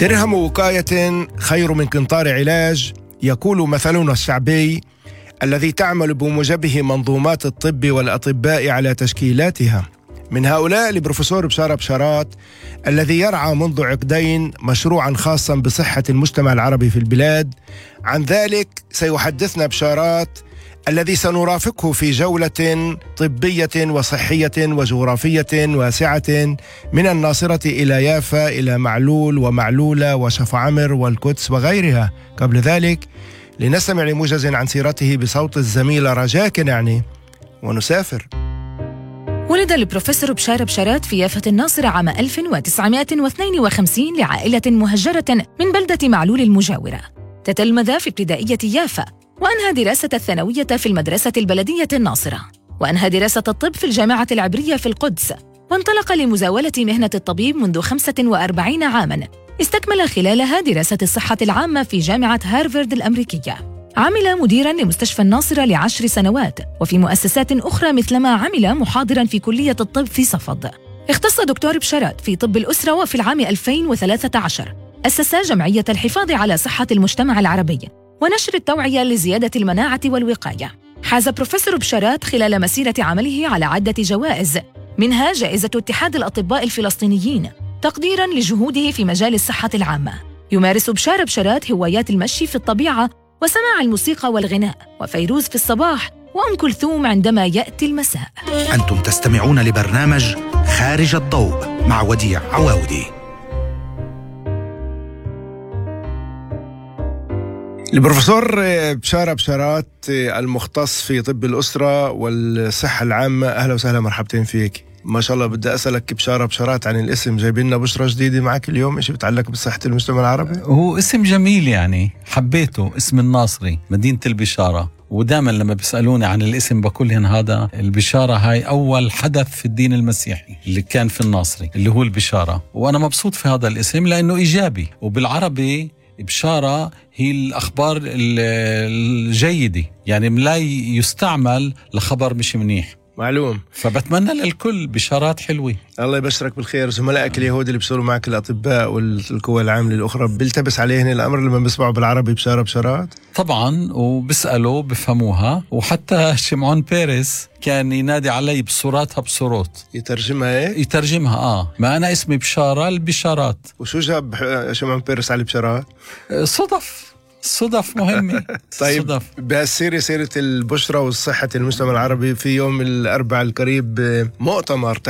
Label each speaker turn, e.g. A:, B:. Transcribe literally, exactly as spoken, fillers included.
A: درهم وقاية خير من قنطار علاج، يقول مثلنا الشعبي الذي تعمل بموجبه منظومات الطب والأطباء على تشكيلاتها. من هؤلاء البروفيسور بشارة بشارات الذي يرعى منذ عقدين مشروعا خاصا بصحة المجتمع العربي في البلاد. عن ذلك سيحدثنا بشارات الذي سنرافقه في جولة طبية وصحية وجغرافية واسعة من الناصرة إلى يافا إلى معلول ومعلولة وشف عمر والقدس وغيرها. قبل ذلك لنستمع لموجز عن سيرته بصوت الزميلة رجاء كنعني ونسافر.
B: ولد البروفيسور بشارة بشارات في يافا الناصرة عام ألف وتسعمائة واثنين وخمسين لعائلة مهجرة من بلدة معلول المجاورة. تتلمذ في ابتدائية يافا، وأنهى دراسة الثانوية في المدرسة البلدية الناصرة، وأنهى دراسة الطب في الجامعة العبرية في القدس، وانطلق لمزاولة مهنة الطبيب منذ خمسة وأربعين عاماً. استكمل خلالها دراسة الصحة العامة في جامعة هارفارد الأمريكية. عمل مديراً لمستشفى الناصرة لعشر سنوات، وفي مؤسسات أخرى مثلما عمل محاضراً في كلية الطب في صفد. اختص دكتور بشارات في طب الأسرة، وفي العام ألفين وثلاثة عشر أسس جمعية الحفاظ على صحة المجتمع العربي ونشر التوعية لزيادة المناعة والوقاية. حاز بروفيسور بشارات خلال مسيرة عمله على عدة جوائز، منها جائزة اتحاد الأطباء الفلسطينيين تقديراً لجهوده في مجال الصحة العامة. يمارس بشارة بشارات هوايات المشي في الطبيعة وسماع الموسيقى والغناء، وفيروز في الصباح وأم كلثوم عندما يأتي المساء.
C: أنتم تستمعون لبرنامج خارج الضوء مع وديع عواودي.
A: البروفيسور بشارة بشارات المختص في طب الأسرة والصحة العامة، أهلا وسهلا، مرحبتين فيك. ما شاء الله. بدي أسألك بشارة بشارات عن الاسم، جايبين لنا بشرة جديدة معك اليوم، إيش بتعلق بصحة المجتمع العربي؟
D: هو اسم جميل يعني حبيته، اسم الناصري مدينة البشارة. ودائما لما بيسألوني عن الاسم بقول لهم هذا البشارة هاي أول حدث في الدين المسيحي اللي كان في الناصري اللي هو البشارة، وأنا مبسوط في هذا الاسم لأنه إيجابي. وبالعربي بشارة هي الأخبار الجيدة، يعني لا يستعمل لخبر مش منيح.
A: معلوم.
D: فبتمنى للكل بشارات حلوة.
A: الله يبشرك بالخير. زملائك اليهود اللي بيشتغلوا معك الأطباء والقوى العاملة الأخرى بيلتبس عليهن الأمر لما بيسمعوا بالعربي بشارة بشارات؟
D: طبعا، وبسألوا بفهموها. وحتى شمعون بيريس كان ينادي علي بصوراتها بصوروت
A: يترجمها ايه؟
D: يترجمها اه ما أنا اسمي بشارة البشارات.
A: وشو جاب شمعون بيريس على بشارات؟
D: صدف صدف مهمة.
A: طيب
D: صدف.
A: بهالسيرة سيرة البشرة والصحة المجتمع العربي، في يوم الأربعاء القريب مؤتمر